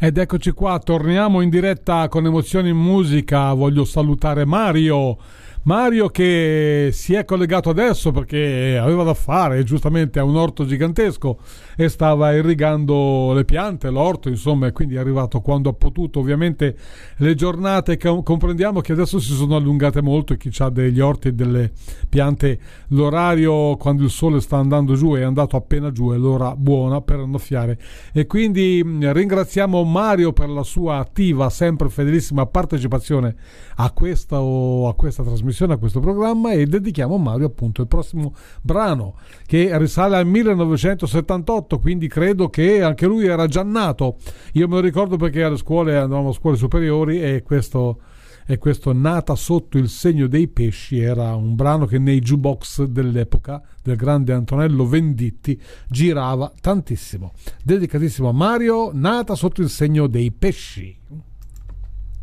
Ed eccoci qua, torniamo in diretta con Emozioni in Musica. Voglio salutare Mario che si è collegato adesso perché aveva da fare, giustamente, a un orto gigantesco e stava irrigando le piante, l'orto, insomma, e quindi è arrivato quando ha potuto. Ovviamente le giornate comprendiamo che adesso si sono allungate molto e chi ha degli orti e delle piante, l'orario quando il sole sta andando giù è andato appena giù, è l'ora buona per annaffiare. E quindi ringraziamo Mario per la sua attiva, sempre fedelissima partecipazione a questa trasmissione, a questo programma, e dedichiamo a Mario appunto il prossimo brano che risale al 1978, quindi credo che anche lui era già nato. Io me lo ricordo perché andavamo a scuole superiori e questo Nata sotto il segno dei pesci era un brano che nei jukebox dell'epoca del grande Antonello Venditti girava tantissimo. Dedicatissimo a Mario, Nata sotto il segno dei pesci.